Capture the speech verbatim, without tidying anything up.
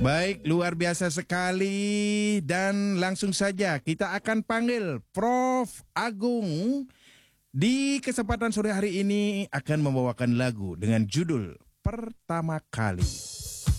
Baik, luar biasa sekali. Dan langsung saja kita akan panggil Prof Agung. Di kesempatan sore hari ini akan membawakan lagu dengan judul Pertama Kali.